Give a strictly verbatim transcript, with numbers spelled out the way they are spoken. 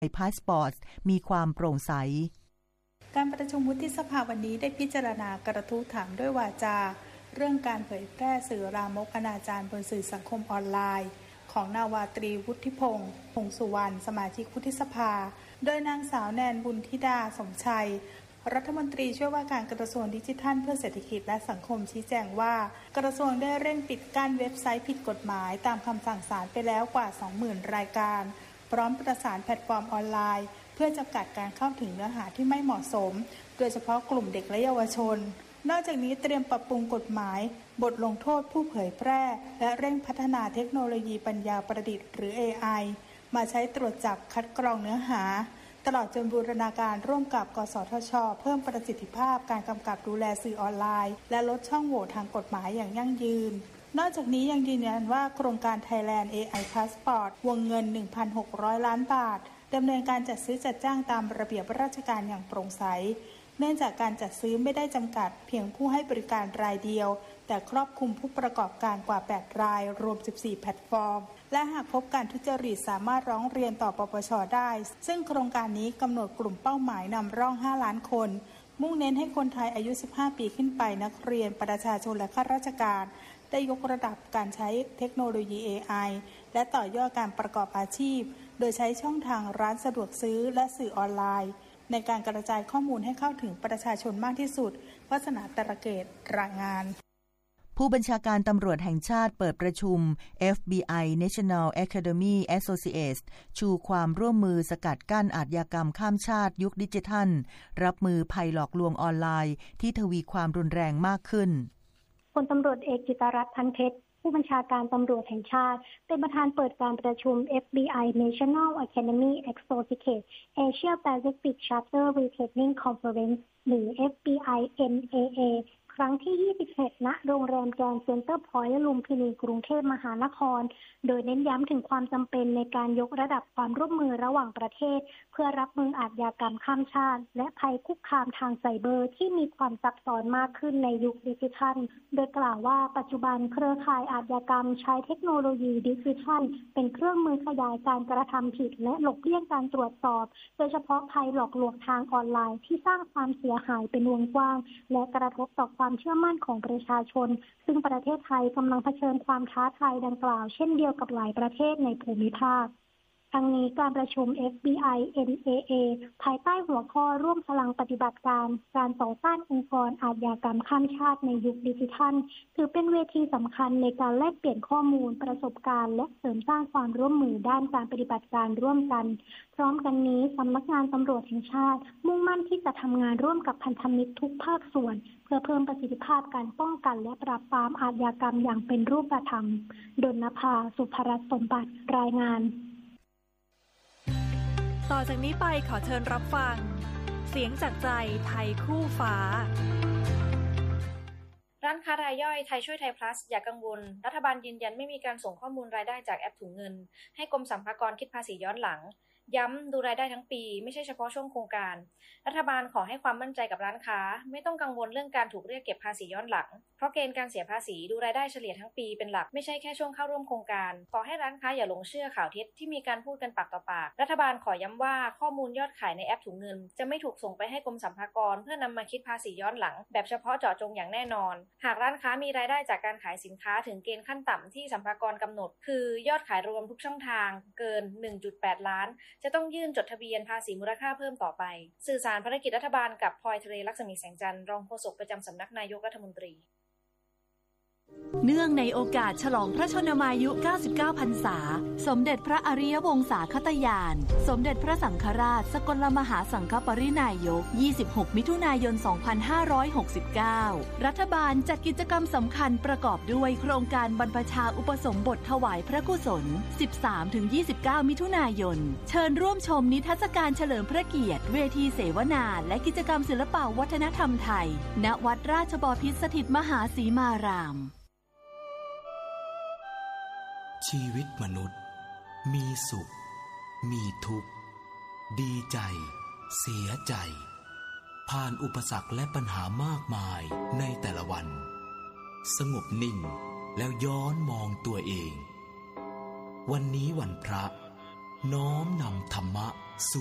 พาสปอร์ตมีความโปร่งใสการประชุมวุฒิสภาวันนี้ได้พิจารณากระทู้ถามด้วยวาจาเรื่องการเผยแพร่สื่อลามกอนาจารบนสื่อสังคมออนไลน์ของนาวาตรีวุฒิพงษ์พงษ์สุวรรณสมาชิกวุฒิสภาโดยนางสาวแนนบุญธิดาสมชัยรัฐมนตรีช่วยว่าการกระทรวงดิจิทัลเพื่อเศรษฐกิจและสังคมชี้แจงว่ากระทรวงได้เร่งปิดกั้นเว็บไซต์ผิดกฎหมายตามคำสั่งศาลไปแล้วกว่า สองหมื่น รายการพร้อมประสานแพลตฟอร์มออนไลน์เพื่อจำกัดการเข้าถึงเนื้อหาที่ไม่เหมาะสมโดยเฉพาะกลุ่มเด็กและเยาวชนนอกจากนี้เตรียมปรับปรุงกฎหมายบทลงโทษผู้เผยแพร่และเร่งพัฒนาเทคโนโลยีปัญญาประดิษฐ์หรือ เอ ไอ มาใช้ตรวจจับคัดกรองเนื้อหาตลอดจนบูรณาการร่วมกับกสทช.เพิ่มประสิทธิภาพการกำกับดูแลสื่อออนไลน์และลดช่องโหว่ทางกฎหมายอย่างยั่งยืนนอกจากนี้ยังยืนยันว่าโครงการ Thailand เอ ไอ Passport วงเงิน หนึ่งพันหกร้อย ล้านบาทดำเนินการจัดซื้อจัดจ้างตามระเบียบราชการอย่างโปร่งใสเนื่องจากการจัดซื้อไม่ได้จำกัดเพียงผู้ให้บริการรายเดียวแต่ครอบคลุมผู้ประกอบการกว่าแปดรายรวมสิบสี่แพลตฟอร์มและหากพบการทุจริตสามารถร้องเรียนต่อปปช.ได้ซึ่งโครงการนี้กำหนดกลุ่มเป้าหมายนำร่องห้าล้านคนมุ่งเน้นให้คนไทยอายุสิบห้าปีขึ้นไปนักเรียนประชาชนและข้าราชการได้ยกระดับการใช้เทคโนโลยี เอ ไอ และต่อยอดการประกอบอาชีพโดยใช้ช่องทางร้านสะดวกซื้อและสื่อออนไลน์ในการกระจายข้อมูลให้เข้าถึงประชาชนมากที่สุดวาสนาตระเกตรายงานผู้บัญชาการตำรวจแห่งชาติเปิดประชุม เอฟ บี ไอ National Academy Associates ชูความร่วมมือสกัดกั้นอาชญากรรมข้ามชาติยุคดิจิทัลรับมือภัยหลอกลวงออนไลน์ที่ทวีความรุนแรงมากขึ้นพลตำรวจเอกจิตรรัตน์ พันเพชรผู้บัญชาการตำรวจแห่งชาติเป็นประธานเปิดการประชุม เอฟ บี ไอ National Academy Associates Asia Pacific Charter Retraining Conference หรือ เอฟ บี ไอ เอ็น เอ เอ ครั้งที่ยี่สิบเอ็ดณโรงแรมแกรนด์เซ็นเตอร์พอยต์ลุมพินีกรุงเทพมหานครโดยเน้นย้ำถึงความจำเป็นในการยกระดับความร่วมมือระหว่างประเทศเพื่อรับมืออาชญากรรมข้ามชาติและภัยคุกคามทางไซเบอร์ที่มีความซับซ้อนมากขึ้นในยุคดิจิทัลโดยกล่าวว่าปัจจุบันเครือข่ายอาชญากรรมใช้เทคโนโลยีดิจิทัลเป็นเครื่องมือขยายการกระทำผิดและหลบเลี่ยงการตรวจสอบโดยเฉพาะภัยหลอกลวงทางออนไลน์ที่สร้างความเสียหายเป็นวงกว้างและกระทบต่อความเชื่อมั่นของประชาชนซึ่งประเทศไทยกำลังเผชิญความท้าทายดังกล่าวเช่นเดียวกับหลายประเทศในภูมิภาคทั้งนี้การประชุม เอฟ บี ไอ เอ็น เอ เอ ภายใต้หัวข้อร่วมพลังปฏิบัติการการต่อต้านองค์กรอาชญากรรมข้ามชาติในยุคดิจิทัลถือเป็นเวทีสำคัญในการแลกเปลี่ยนข้อมูลประสบการณ์และเสริมสร้างความร่วมมือด้านการปฏิบัติการร่วมกันพร้อมกันนี้สำนักงานตำรวจแห่งชาติมุ่งมั่นที่จะทำงานร่วมกับพันธมิตรทุกภาคส่วนเพื่อเพิ่มประสิทธิภาพการป้องกันและปราบปรามอาชญากรรมอย่างเป็นรูปธรรมดลนภา สุภรัตน์สมบัติรายงานต่อจากนี้ไปขอเชิญรับฟังเสียงจากใจไทยคู่ฟ้าร้านค้ารายย่อยไทยช่วยไทย plus อย่ากังวลรัฐบาลยืนยันไม่มีการส่งข้อมูลรายได้จากแอปถุงเงินให้กรมสรรพากรคิดภาษีย้อนหลังย้ำดูรายได้ทั้งปีไม่ใช่เฉพาะช่วงโครงการรัฐบาลขอให้ความมั่นใจกับร้านค้าไม่ต้องกังวลเรื่องการถูกเรียกเก็บภาษีย้อนหลังเพราะเกณฑ์การเสียภาษีดูรายได้เฉลี่ยทั้งปีเป็นหลักไม่ใช่แค่ช่วงเข้าร่วมโครงการขอให้ร้านค้าอย่าหลงเชื่อข่าวเท็จที่มีการพูดกันปากต่อปากรัฐบาลขอย้ำว่าข้อมูลยอดขายในแอปถุงเงินจะไม่ถูกส่งไปให้กรมสรรพากรเพื่อนำมาคิดภาษีย้อนหลังแบบเฉพาะเจาะจงอย่างแน่นอนหากร้านค้ามีรายได้จากการขายสินค้าถึงเกณฑ์ขั้นต่ำที่สรรพากรกำหนดคือยอดขายรวมทุกช่องทางเกิน หนึ่งจุดแปด ล้านจะต้องยื่นจดทะเบียนภาษีมูลค่าเพิ่มต่อไปสื่อสารภารกิจรัฐบาลกับพลอยทะเลลักษมีแสงจันทร์รองโฆษกประจำสำนักนายกรัฐมนตรีเนื่องในโอกาสฉลองพระชนมายุเก้าสิบเก้าพรรษาสมเด็จพระอริยวงศาคตญาณสมเด็จพระสังฆราชสกลมหาสังฆปรินายกยี่สิบหกมิถุนายนสองพันห้าร้อยหกสิบเก้ารัฐบาลจัดกิจกรรมสำคัญประกอบด้วยโครงการบรรพชาอุปสมบทถวายพระกุศล สิบสามถึงยี่สิบเก้า มิถุนายนเชิญร่วมชมนิทรรศการเฉลิมพระเกียรติเวทีเสวนาและกิจกรรมศิลปวัฒนธรรมไทยณวัดราชบพิตรสถิตมหาสีมารามชีวิตมนุษย์มีสุขมีทุกข์ดีใจเสียใจผ่านอุปสรรคและปัญหามากมายในแต่ละวันสงบนิ่งแล้วย้อนมองตัวเองวันนี้วันพระน้อมนำธรรมะ